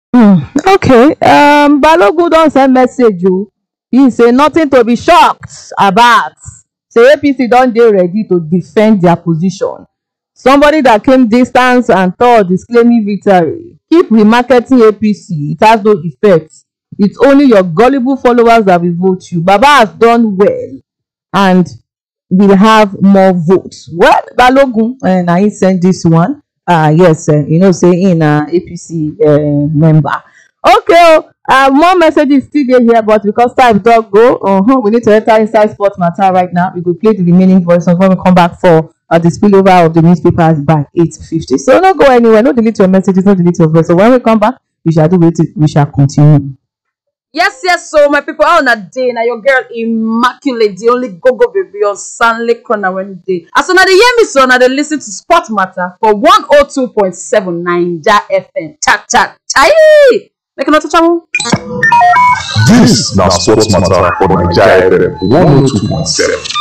Okay. Balogun don send message o. He say nothing to be shocked about. Say APC don dey ready to defend their position. Somebody that came distance and thought disclaiming victory. Keep remarketing APC. It has no effect. It's only your gullible followers that will vote you. Baba has done well and will have more votes. Well, Balogun, na he send this one. Yes, say in APC member. Okay, more messages still dey here, but because time don go, we need to enter inside sports matter right now. We go play the remaining voices when we come back for the spillover of the newspapers by 8:50. So no go anywhere, no delete your messages, no delete your voice. So when we come back, we shall do it. We shall continue. Yes, so my people, how na day na your girl Immaculate, the only go baby on Stanley Corner Wednesday. As una dey hear me, so na dey listen to Sport Matter for 102.7 Naija FM. Chat. Aye! Make una touch am. This na Sport Matter for Naija FM 102.7.